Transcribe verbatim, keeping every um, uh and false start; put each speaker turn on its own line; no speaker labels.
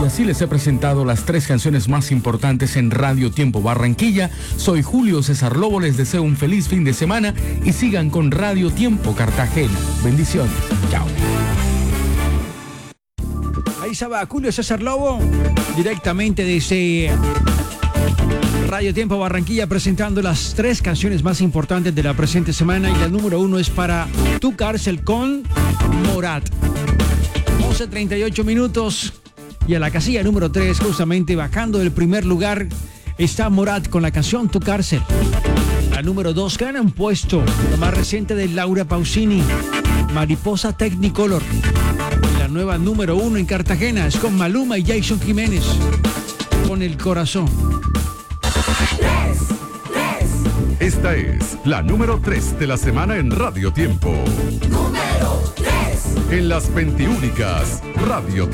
Y así les he presentado las tres canciones más importantes en Radio Tiempo Barranquilla. Soy Julio César Lobo, les deseo un feliz fin de semana y sigan con Radio Tiempo Cartagena. Bendiciones. Chao.
Ahí estaba Julio César Lobo, directamente desde Radio Tiempo Barranquilla, presentando las tres canciones más importantes de la presente semana. Y la número uno es para Tu Cárcel con Morat. once treinta y ocho minutos. Y a la casilla número tres, justamente bajando del primer lugar, está Morat con la canción Tu Cárcel. La número dos gana un puesto, la más reciente de Laura Pausini, Mariposa Technicolor. La nueva número uno en Cartagena es con Maluma y Jason Jiménez, Con el Corazón.
Esta es la número tres de la semana en Radio Tiempo.
Número tres.
En las veintiúnicas, Radio Tiempo.